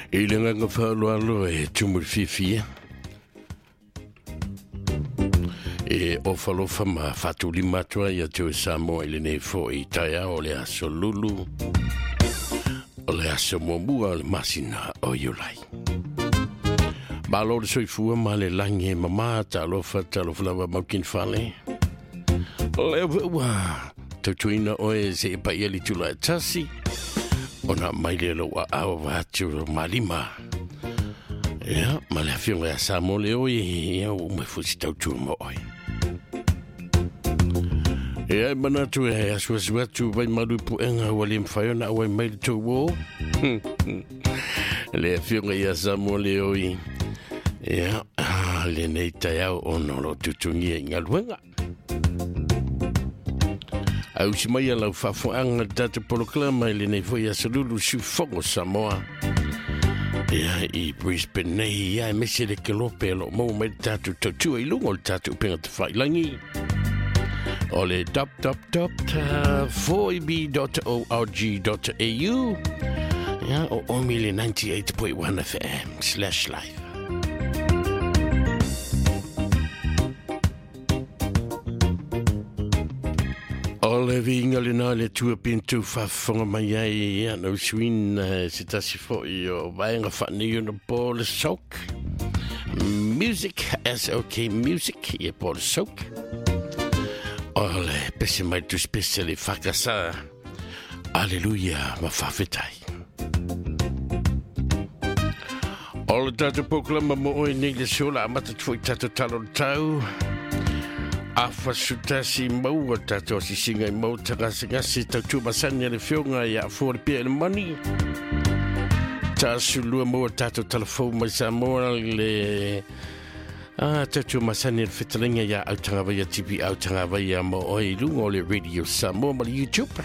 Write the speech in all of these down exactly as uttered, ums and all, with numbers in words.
Ilenga nga whaaloalo e tumur fifia. E o whalofa ma whatuli matua ia tue Samoa ili nei fo i taia o le aso lulu. O le aso momua o le masina o iulai. Malo le soifua ma le langi e mama ta alofa ta alofa lawa maukin whale. Le wa tautuina oe se ipa ia li tula e tasi. Ona mai le lo a au vatu malima. Ya, ma le afionga ya Samoa le oi ia o me fusi tautu mo oi. Ya, manatu e aswaswatu vai malupu enga wali mfayona awai mai le tau wo. Le afionga ya Samoa le oi. Ya, le nei taiao ono lo tutungia ingaluenga. Au si mai alau whafuanga tata poloklama ili nei foi a salulu si fongo Samoa. Ia i Brisbane nei ia e mese le kelope alo mau mai tatu tautua i lungo le tatu penga te whailangi. O le dop dop dop ta four b dot org dot a u. Ia o omi le ninety-eight point one F M slash live. O le vinga le nā le tua pintu whafonga mai ai ia no swin se tasi fo i o vaenga whani una po le soak. Music, S O K Music, ia po le soak. O le pese mai tu spese le whakasa. Alleluia, ma whawhetai. O le tatu poklama mo oi nei le sola amata tfoi tatu talo tau. Afa sutasi maua tato si singa i mau tagasigasi tautu masani le fionga ia for pia le money. Ta sulua maua tato telefon mai Samoa le ah tautu masani le fitalinga ia autanga vai T V autanga vai mo oi lungo le radio Samoa ma le YouTube.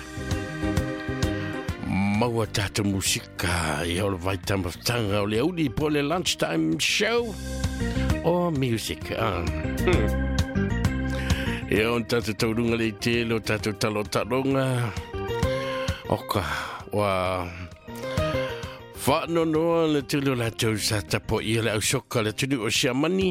Maua tato musika ia o le vai tamaftanga o le audi po le lunchtime show or music. Ah. Hmm. E on tatu taurunga le telo, tatu talo talonga. Oka, wa... Whano noa le tilo la tau sa tapo ia le au soka le tunu o siamani.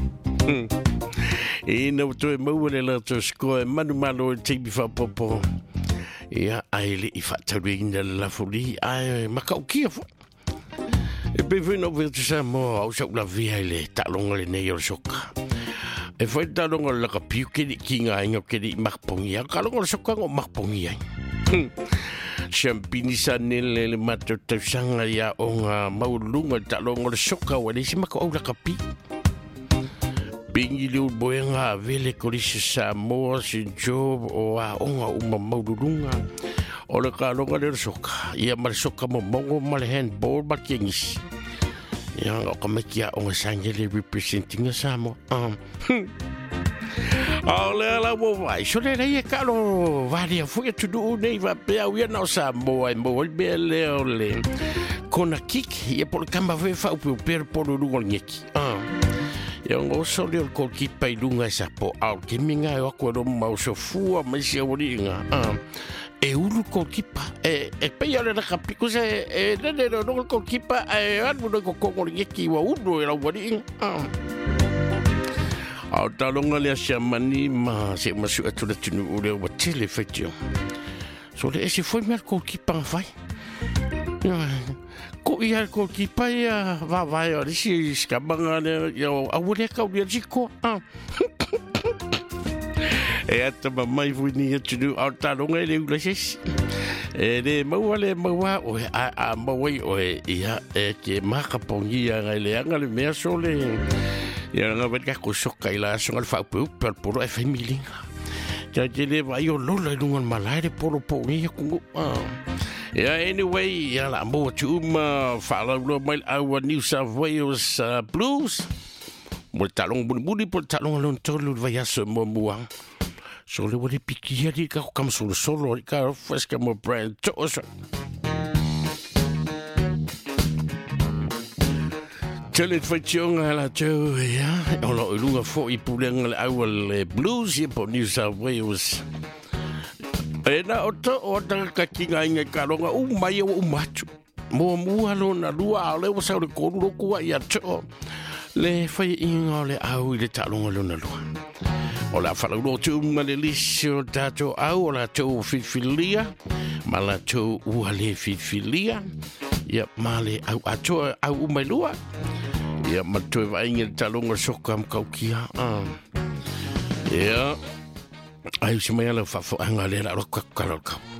E nau toe maua le la tau skoe manu malo e teibi whapopo. Ia aile i whataruina le lafuri, ai makau kia fo. E pewhino virtu sa mo au sok la via le talonga le nei o soka. E foi talonga la kapiu kiri kinga inga kiri makpongi a kalonga soka ngo makpongi ai. Champini sa nele le mato tausanga ia o ngā maulunga talonga le soka wale si mako au la kapi. Pingi liu boenga vele korisi Samoa si job o a onga uma maulunga. O le kalonga le soka ia male soka mo mongo male handball ma kengisi. Yang o kamekia o ngasangele representing Samoa. Um. O le ala mo vai, so le rei e kalo varia fui tu du nei va pe au ia no Samoa e mo be le ole. Kona kick e por kamba ve fa u per por lu ngeki. Ah. Yang o so le ko ki pai lunga sa po au ki minga o ko ro mau so fua mai se oringa. Ah. E ulu kolkipa e e peia le kapi ko se e le le no kolkipa e anu no ko ko ngeki wa ulu e la wari ah au talonga le siamani ma se masu atu le tunu ule wa tele fetio so le se foi mer kolkipa fai ko ia kolkipa ia va va o si skabanga le yo awure ka ule jiko ah e ata mai vuni atu no au talonga le ulases e le maua le maua o a a maua o ia e ke makapongi nga le anga le mea so le ia nga veka ko soka ila so ngal fa pu per puro e family ja je le vai o lola lungal malai poro po ni ku yeah, anyway ia la mo tu ma fa la lo mai au New South Wales uh, Blues mo talong buni buni po talong lon tolu vai aso mo muang. So le wale piki ya di ka kam solo solo ka fresca mo brand tosa. Tele faitionga la tau ya. Ono lunga fo i pulenga le awal blues i po New South Wales. E na o to o ta ka kinga inga ka longa u mai o machu. Mo mua lo na lua le wa sa le ko lo ku ia cho. Le fai inga le au le talonga lo na lua. O la fa lo tu ma le lisio tato au la tu fifilia. Ma la tu ua le fifilia. Ia ma le au ato au mai lua. Ia ma tu va inga talonga soka am kaukia. Ia ai se mai la fa fa anga le la ro ka ka